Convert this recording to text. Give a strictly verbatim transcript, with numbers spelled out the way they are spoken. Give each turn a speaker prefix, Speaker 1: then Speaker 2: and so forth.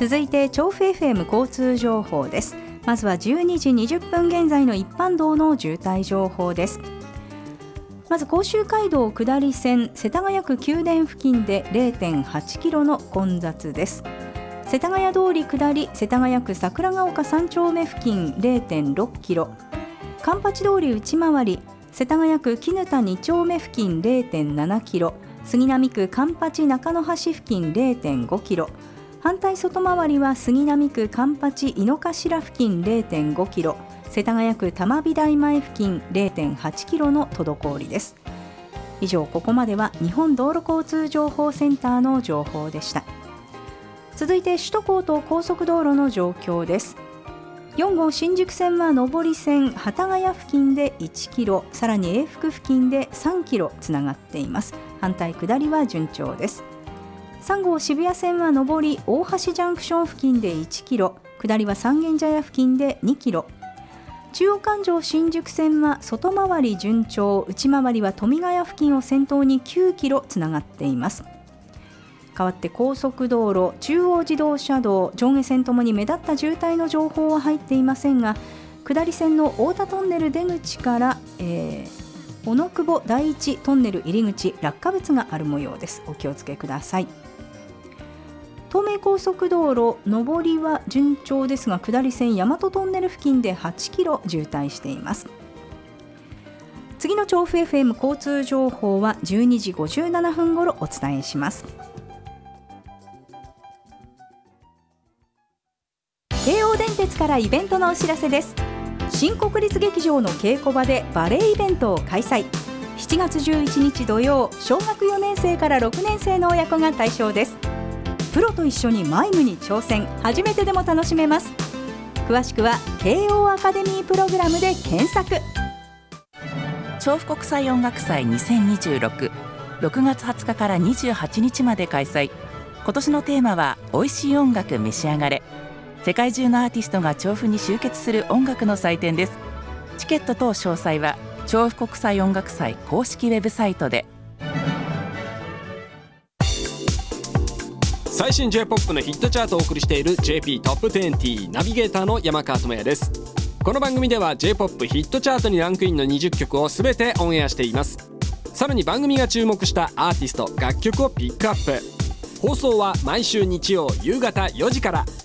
Speaker 1: 続いて調布 エフエム 交通情報です。まずはじゅうにじにじゅっぷん現在の一般道の渋滞情報です。まず甲州街道下り線世田谷区宮殿付近で れいてんはちキロの混雑です。世田谷通り下り世田谷区桜ヶ丘さん丁目付近 れいてんろっキロ、環八通り内回り世田谷区絹田に丁目付近 れいてんななキロ、杉並区環八中野橋付近 れいてんごキロ、反対外回りは杉並区環八井の頭付近 れいてんごキロ、世田谷区玉美大前付近 れいてんはちキロの滞りです。以上、ここまでは日本道路交通情報センターの情報でした。続いて首都高と高速道路の状況です。よん号新宿線は上り線幡ヶ谷付近でいちキロ、さらに永福付近でさんキロつながっています。反対下りは順調です。さん号渋谷線は上り大橋ジャンクション付近でいちキロ、下りは三軒茶屋付近でにキロ、中央環状新宿線は外回り順調、内回りは富ヶ谷付近を先頭にきゅうキロつながっています。代わって高速道路中央自動車道上下線ともに目立った渋滞の情報は入っていませんが、下り線の太田トンネル出口から、えー、小野久保第一トンネル入り口落下物がある模様です。お気をつけください。東名高速道路上りは順調ですが、下り線大和トンネル付近ではちキロ渋滞しています。次の調布 エフエム 交通情報はじゅうにじごじゅうななふん頃お伝えします。京王電鉄からイベントのお知らせです。新国立劇場の稽古場でバレエイベントを開催。しちがつじゅういちにち土曜、小学よねん生からろくねん生の親子が対象です。プロと一緒にマイムに挑戦、初めてでも楽しめます。詳しくは慶応アカデミープログラムで検索。
Speaker 2: 調布国際音楽祭にせんにじゅうろく、ろくがつはつかからにじゅうはちにちまで開催。今年のテーマは美味しい音楽召し上がれ。世界中のアーティストが調布に集結する音楽の祭典です。チケット等詳細は調布国際音楽祭公式ウェブサイトで。
Speaker 3: 最新 J-ポップ のヒットチャートをお送りしている ジェーピー トップにじゅうナビゲーターの山川智也です。この番組では J-ポップ ヒットチャートにランクインのにじゅっきょくをすべてオンエアしています。さらに番組が注目したアーティスト、楽曲をピックアップ。放送は毎週日曜夕方よじから